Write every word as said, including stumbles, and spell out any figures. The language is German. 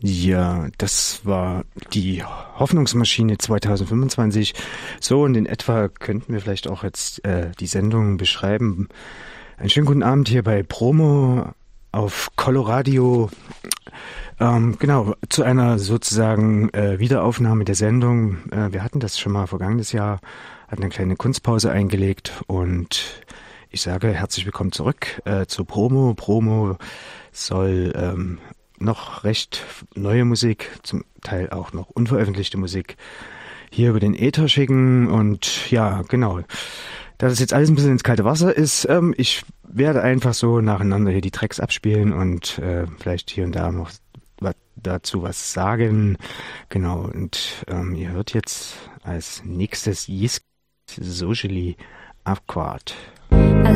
Ja, das war die Hoffnungsmaschine zwanzig fünfundzwanzig. So und in etwa könnten wir vielleicht auch jetzt äh, die Sendung beschreiben. Einen schönen guten Abend hier bei Promo auf Coloradio. Ähm, genau, zu einer sozusagen äh, Wiederaufnahme der Sendung. Äh, wir hatten das schon mal vergangenes Jahr, hatten eine kleine Kunstpause eingelegt und ich sage herzlich willkommen zurück äh, zu Promo. Promo soll ähm, noch recht neue Musik, zum Teil auch noch unveröffentlichte Musik, hier über den Äther schicken. Und ja, genau, da das jetzt alles ein bisschen ins kalte Wasser ist, ähm, ich werde einfach so nacheinander hier die Tracks abspielen und äh, vielleicht hier und da noch was, dazu was sagen. Genau, und ähm, ihr hört jetzt als nächstes Yisk Socially Awkward.